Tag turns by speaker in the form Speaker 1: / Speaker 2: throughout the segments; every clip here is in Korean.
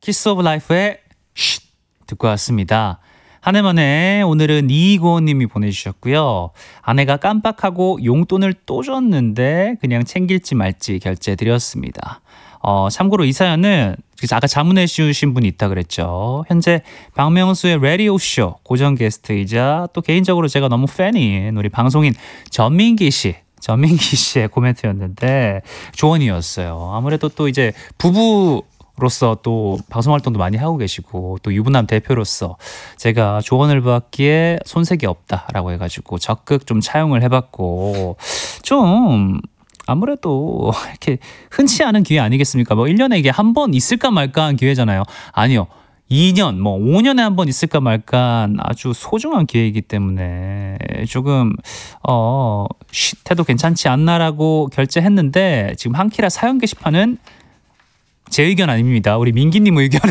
Speaker 1: 키스 오브 라이프의 쉿 듣고 왔습니다. 한 해만에 오늘은 이고원님이 보내주셨고요. 아내가 깜빡하고 용돈을 또 줬는데 그냥 챙길지 말지 결제해드렸습니다. 참고로 이 사연은 아까 자문해 주신 분이 있다 그랬죠. 현재 박명수의 라디오쇼 고정 게스트이자 또 개인적으로 제가 너무 팬인 우리 방송인 전민기 씨의 코멘트였는데 조언이었어요. 아무래도 또 이제 부부로서 또 방송 활동도 많이 하고 계시고 또 유부남 대표로서 제가 조언을 받기에 손색이 없다라고 해가지고 적극 좀 차용을 해봤고 좀 아무래도 이렇게 흔치 않은 기회 아니겠습니까? 뭐 1년에 이게 한 번 있을까 말까한 기회잖아요. 아니요. 2년, 5년에 한 번 있을까 말까한 아주 소중한 기회이기 때문에 조금 해도 괜찮지 않나라고 결제했는데 지금 한키라 사연 게시판은 제 의견 아닙니다. 우리 민기님 의견에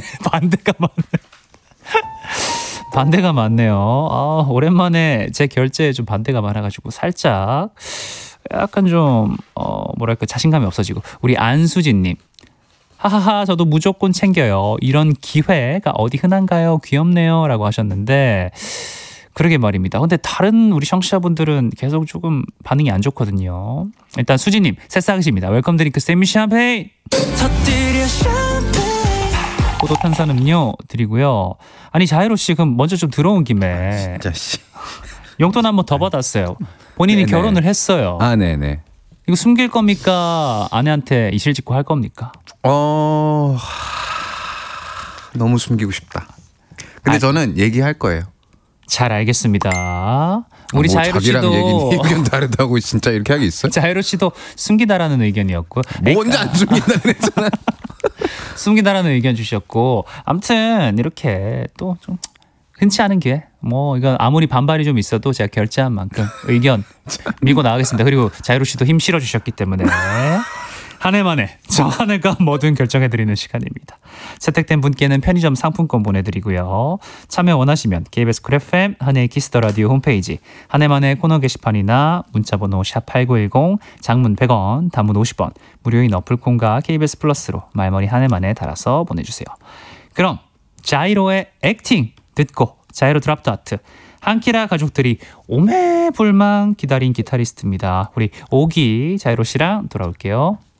Speaker 1: 반대가 많네요. 오랜만에 제 결제에 좀 반대가 많아가지고 살짝 약간 좀 뭐랄까 자신감이 없어지고 우리 안수진님 하하하 저도 무조건 챙겨요. 이런 기회가 어디 흔한가요? 귀엽네요 라고 하셨는데 그러게 말입니다. 근데 다른 우리 청취자분들은 계속 조금 반응이 안 좋거든요. 일단 수진님 새싹이십니다. 웰컴 드링크 세미 샴페인 포도 탄산음료 드리고요. 아니 자이로씨 그럼 먼저 좀 들어온 김에
Speaker 2: 진짜 씨.
Speaker 1: 용돈 한번 더 받았어요. 본인이
Speaker 2: 네네.
Speaker 1: 결혼을 했어요.
Speaker 2: 아, 네네.
Speaker 1: 이거 숨길 겁니까? 아내한테 이실직고 할 겁니까?
Speaker 2: 너무 숨기고 싶다. 근데 저는 얘기할 거예요.
Speaker 1: 잘 알겠습니다. 우리
Speaker 2: 뭐
Speaker 1: 자이로
Speaker 2: 자기랑
Speaker 1: 씨도
Speaker 2: 의견 다르다고 진짜 이렇게 하게 있어요?
Speaker 1: 자이로 씨도 숨기다라는 의견이었고
Speaker 2: 먼저 안 숨긴다 그랬잖아.
Speaker 1: 숨기다라는 의견 주셨고 아무튼 이렇게 또 좀 흔치 않은 기회 뭐 이건 아무리 반발이 좀 있어도 제가 결제한 만큼 의견 밀고 나가겠습니다. 그리고 자이로 씨도 힘 실어 주셨기 때문에 한 해만에 저 하늘과 모든 결정해드리는 시간입니다. 채택된 분께는 편의점 상품권 보내드리고요. 참여 원하시면 KBS 쿨 FM 한해의 키스더라디오 홈페이지 한 해만의 코너 게시판이나 문자번호 샵8910 장문 100원 단문 50원 무료인 어플콘과 KBS 플러스로 말머리 한 해만에 달아서 보내주세요. 그럼 자이로의 액팅 듣고 자이로 드랍 더 하트 한키라 가족들이 오매불망 기다린 기타리스트입니다. 우리 오기 자이로 씨랑 돌아올게요.